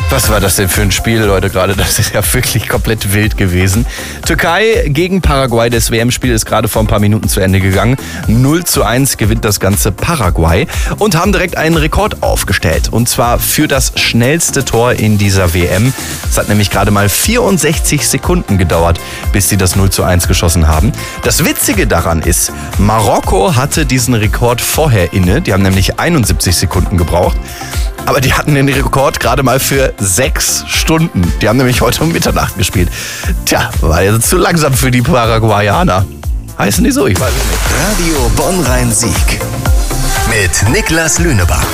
Was war das denn für ein Spiel, Leute, gerade? Das ist ja wirklich komplett wild gewesen. Türkei gegen Paraguay. Das WM-Spiel ist gerade vor ein paar Minuten zu Ende gegangen. 0:1 gewinnt das ganze Paraguay und haben direkt einen Rekord aufgestellt. Und zwar für das schnellste Tor in dieser WM. Es hat nämlich gerade mal 64 Sekunden gedauert, bis sie das 0:1 geschossen haben. Das Witzige daran ist, Marokko hatte diesen Rekord vorher inne. Die haben nämlich 71 Sekunden gebraucht. Aber die hatten den Rekord gerade mal für 6 Stunden. Die haben nämlich heute um Mitternacht gespielt. Tja, war jetzt zu langsam für die Paraguayaner. Heißen die so? Ich weiß es nicht. Radio Bonn-Rhein-Sieg mit Niklas Lünebach.